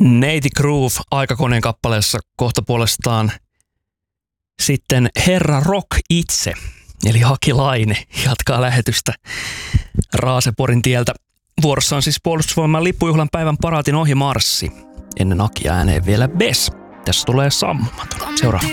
Neiti Groove aikakoneen kappaleessa kohta puolestaan sitten Herra Rock itse, eli Haki Laine, jatkaa lähetystä Raaseporin tieltä. Vuorossa on siis Puolustusvoiman lippujuhlan päivän paraatin ohimarssi. Ennen Akia ääneen vielä Bes. Tässä tulee Sammumaton. Seuraavaksi.